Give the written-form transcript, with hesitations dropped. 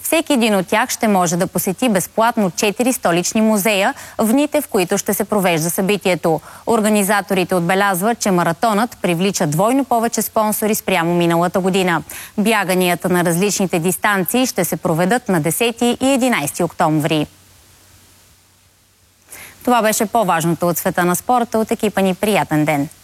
Всеки един от тях ще може да посети безплатно 4 столични музея в дните, в които ще се провежда събитието. Организаторите отбелязват, че маратонът привлича двойно повече спонсори спрямо миналата година. Бяганията на различните дистанции ще се проведат на 10 и 11 октомври. Това беше по-важното от света на спорта. От екипа ни приятен ден!